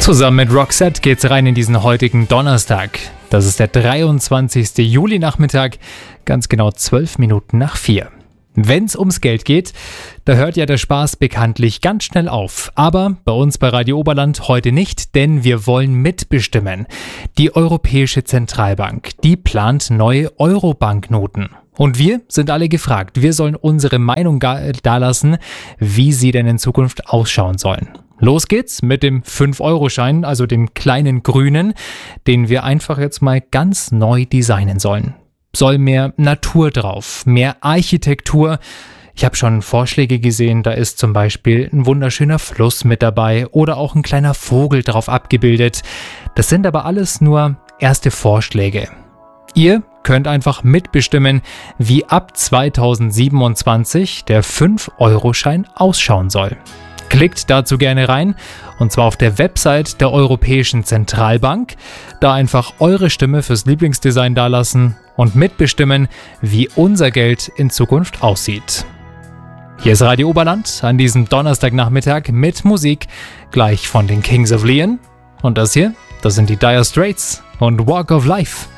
Zusammen mit Roxette geht's rein in diesen heutigen Donnerstag. Das ist der 23. Juli Nachmittag, ganz genau 12 Minuten nach 4. Wenn's ums Geld geht, da hört ja der Spaß bekanntlich ganz schnell auf. Aber bei uns bei Radio Oberland heute nicht, denn wir wollen mitbestimmen. Die Europäische Zentralbank, die plant neue Euro-Banknoten. Und wir sind alle gefragt. Wir sollen unsere Meinung dalassen, wie sie denn in Zukunft ausschauen sollen. Los geht's mit dem 5-Euro-Schein, also dem kleinen grünen, den wir einfach jetzt mal ganz neu designen sollen. Soll mehr Natur drauf, mehr Architektur. Ich habe schon Vorschläge gesehen, da ist zum Beispiel ein wunderschöner Fluss mit dabei oder auch ein kleiner Vogel drauf abgebildet. Das sind aber alles nur erste Vorschläge. Ihr könnt einfach mitbestimmen, wie ab 2027 der 5-Euro-Schein ausschauen soll. Klickt dazu gerne rein, und zwar auf der Website der Europäischen Zentralbank. Da einfach eure Stimme fürs Lieblingsdesign dalassen und mitbestimmen, wie unser Geld in Zukunft aussieht. Hier ist Radio Oberland an diesem Donnerstagnachmittag mit Musik, gleich von den Kings of Leon. Und das hier, das sind die Dire Straits und Walk of Life.